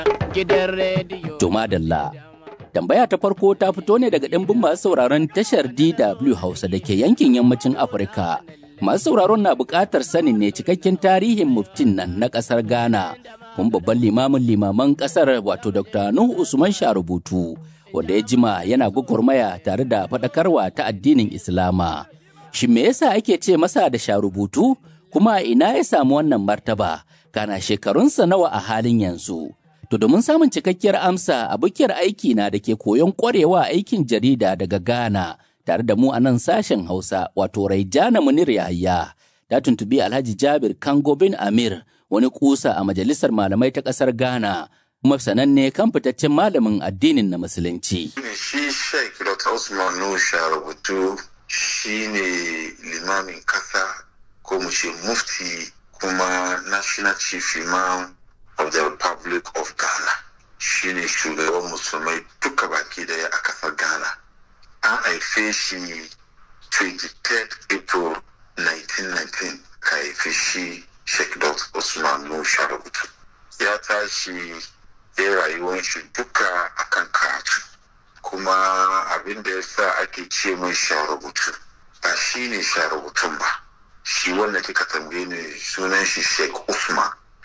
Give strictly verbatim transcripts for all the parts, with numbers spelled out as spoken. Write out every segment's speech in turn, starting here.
Juma Dalla. Tambaya ta farko ta fito ne daga ɗimbin masu sauraron tashar D W Hausa da ke yankin yammacin Afirka. Masu sauraron na buƙatar sanin ne cikakken tarihin muftin nan na ƙasar Ghana, kuma babban limamin limaman ƙasar wato Dokta Nuhu Usman Sharubutu, wanda ya jima yana gwagwarmaya tare da faɗakarwa ta addinin Islama. Shin me yasa ake ce masa da Sharubutu? Kuma ina ya samu wannan martaba? Kana shekarunsa nawa a halin yanzu? To domin samun cikakkiyar amsa, abokiyar aiki na da ke koyon ƙwarewa aikin jarida daga Ghana tare da mu a nan sashen Hausa wato Raijana Munir Yahaya ta tuntubi Alhaji Jabir Kango bin Amir, wani kusa a majalisar malamai ta ƙasar Ghana, kuma sananne kan fitaccen malamin addinin na Musulunci. Shi Sheikh Doctor Usman Nuhu Sharubutu shi ne limamin ƙasa ko mu ce mufti kuma National Chief Imam of the Republic of Ghana. Shi ne shugaban musulmai duka baki daya a kasar Ghana. An haife shi twenty-third April nineteen nineteen ka haife shi Sheikh Doctor Usman Nuhu Sharubutu. Ya tashi ya rayuwar shi duka akan karatu. Kuma abin da ya sa ake ce mai Sharubutu ba shi ne Sharubutun ba. Shi wanda kika tambaye ne sunan shi Sheikh Usman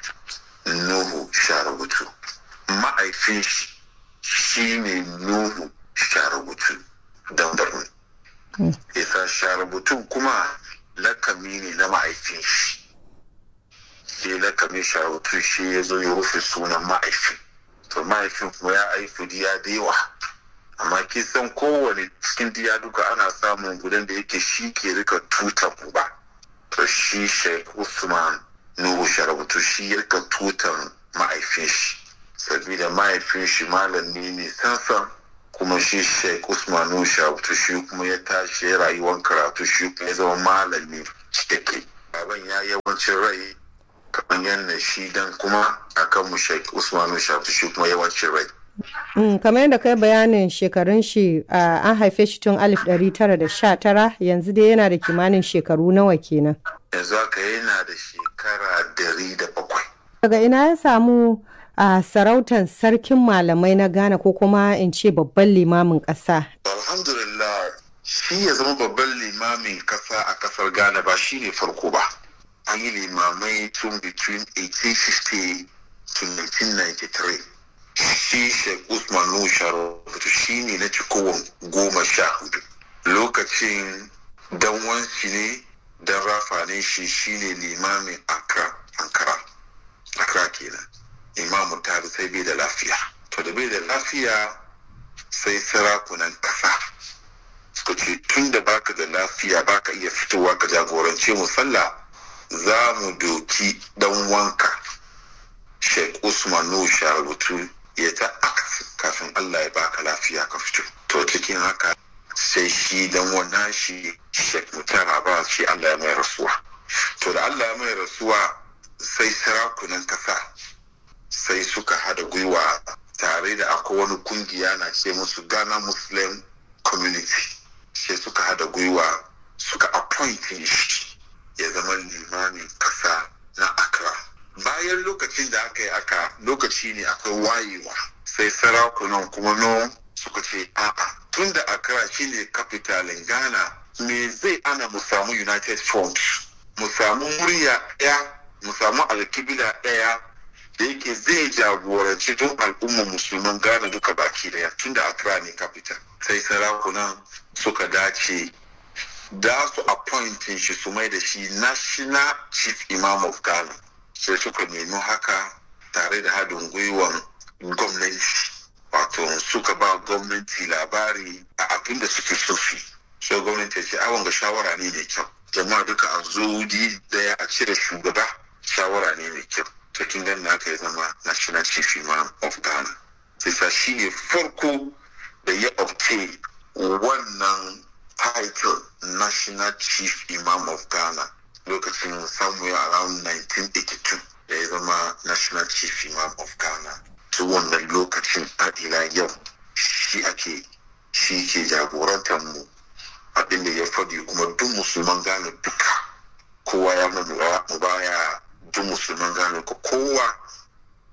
Nuhu Sharubutu. Ma'aifin shi shi ne Nuhu Sharubutu don Borno. Isa Sharubutu kuma lakami ne na ma'aifin shi. Shi lakamin Sharubutu shi ya zo ya rufe sunan ma'aifin. To ma'aifin kuma ya haifu diya da yawa. Amma kisan kowane cikin diya duka ana samun gudan da yake shi ke rika tutan uba. To shi Sheikh Usman Nuhu Sharubutu shi ya rika tutan ma'aifin shi, sabida ma'aifin shi malami ne sansan, kuma shi Sheikh Usman Nuhu Sharubutu shi kuma ya tashi rayuwar karatu shi kuma ya zama malami cikakke. Baban ya yawancin rai kamar yadda shi dan kuma akan mu Sheikh Usman Nuhu Sharubutu shi kuma yawancin rai. Mm, kamar yadda kai bayanin shekarun shi uh, an haife shi tun alif ɗari tara da sha tara, yanzu dai yana da kimanin shekaru nawa kenan? Yanzu haka yana da shekara dari da bakwai. Daga ina ya samu a sarautar sarkin malamai na Ghana ko kuma in ce babban limamin ƙasa? Alhamdulillah, shi ya zama babban limamin ƙasa a ƙasar Ghana ba shi ne farko ba. An yi limamai tun between eighteen fifty to nineteen ninety-three. Shi Sheikh Usman Nuhu Sharubutu shi ne na cikowar goma sha hudu. Lokacin dan wansi ne dan rafa ne shi shi ne limamin Accra, Ankara. Accra kenan. Imamu Tabi sai bai da lafiya. To da bai da lafiya sai sarakunan kasa suka ce tun da baka da lafiya baka iya fitowa ka jagorance mu sallah, za mu doki dan wanka Sheikh Usman Nuhu Sharubutu ya ta akasi kafin Allah ya baka lafiya ka fito. To cikin haka sai shi dan wannan shi Sheikh Mutara ba shi Allah ya mai rasuwa. To da Allah ya mai rasuwa sai sarakunan kasa sai suka hada gwiwa tare da akwai wani kungiya na ce musu Ghana Muslim Community. Sai suka hada gwiwa suka appointing shi ya zama limamin kasa na Accra. Bayan lokacin da aka yi aka lokaci ne akwai wayewa, sai sarakunan kuma no suka ce a'a tun da Accra shi ne capitalin Ghana, me zai ana mu samu United Front, mu samu murya ɗaya, mu samu alkibila ɗaya da yake zai jagoranci don al'ummar musulman Ghana duka baki daya, tun da Accra ne capital. Sai sarakunan suka dace da su appointing shi su mai da shi National Chief Imam of Ghana. Sai suka nemi haka tare da haɗin gwiwan gwamnati, wato suka ba gwamnati labari a abin da suke so su. Sai gwamnati ce awon ga shawara ne mai kyau, jama'a duka a zo daya a cire shugaba, shawara ne mai kyau. Cikin gan na aka yi zama National Chief Imam of Ghana. Sai shi ne farko da ya obtain wannan title National Chief Imam of Ghana lokacin somewhere around nineteen eighty-two da ya zama National Chief Imam of Ghana. Ta wannan lokacin adila yau shi ake shi ke jagorantar mu abin da ya faɗi, kuma duk musulman Ghana duka kowa ya mu baya, duk musulman Ghana ko kowa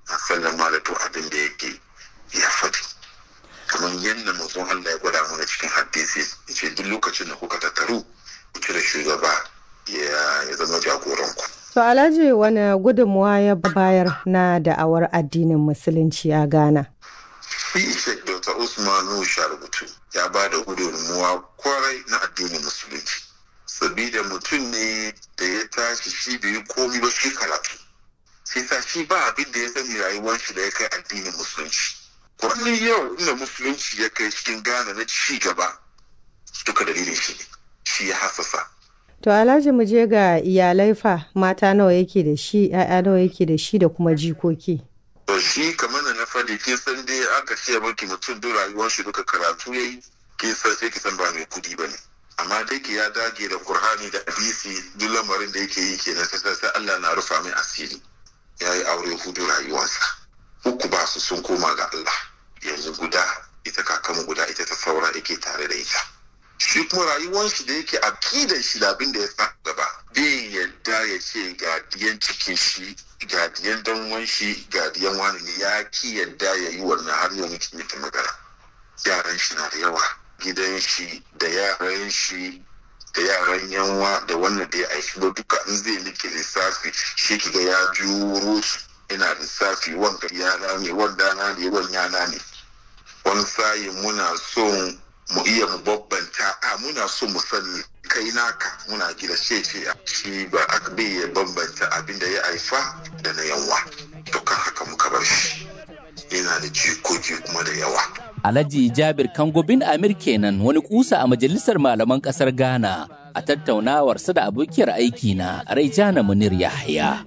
a sallama da duk abin da yake ya faɗi. Kamar yadda mutum Allah ya gwada mana cikin hadisi ya ce duk lokacin da kuka tattaru ku cire shugaba ya zama jagoranku. To Alhaji wani gudunmuwa ya bayar na da'awar addinin musulunci a Ghana? Shi Sheikh Doctor Usman Nusha rubutu ya ba da gudunmuwa kwarai na addinin musulunci. Sabida mutum ne da ya tashi shi bai komi ba shi karatu. Sai sa shi ba abin da ya sani rayuwar shi da ya kai addinin musulunci. Kullum yau inda musulunci ya kai cikin Ghana na ci gaba duka dalilin shi ne. Shi ya hasasa. To Alhaji mu je ga iyalai fa, mata nawa yake da shi, ‘ya'ya nawa yake da shi da kuma jikoki. To shi kamar da na faɗi kin san dai aka ce maki mutum duk rayuwar shi duka karatu yayi, kin san sai ki san ba mai kudi bane. Amma dai ki ya dage da Qur'ani da hadisi duk lamarin da yake yi kenan sai sai Allah na rufa mai asiri. Yayi aure hudu rayuwarsa. Uku ba su sun koma ga Allah. Yanzu guda ita kakamu guda ita ta saura yake tare da ita. Shi kuma rayuwar shi da yake akidan shi da abin da ya sa gaba bai yadda ya ce ga diyan cikin shi ga diyan danwan shi ga diyan wani ne ya ki yadda ya yi wannan har yau mutum ya magana. Yaran shi na da yawa, gidan shi da yaran shi da yaran yanwa da wannan da ya aiki ba duka in zai nike lissafi shi kiga ya juro su ina lissafi wanga yana ne wanda na ne wani yana ne. Wani sayi muna son mu iya mu babbanta a muna so mu sani kai naka muna gida ce ce shi ba aka bai ya bambanta abin da ya haifa da na yawa to kan haka muka bar shi yana da jikoki kuma da yawa. Alhaji Jabir Kango bin Amir kenan wani kusa a majalisar malaman kasar Ghana a tattaunawar sa da abokiyar aiki na Raijana Munir Yahya.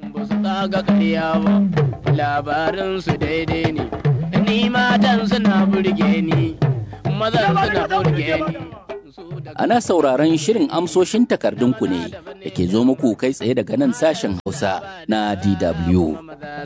Labarin su daidai ne ni matan suna burge ni. Ana sauraron shirin amsoshin takardunku ne da ke zo muku kai tsaye daga nan sashen Hausa na D W.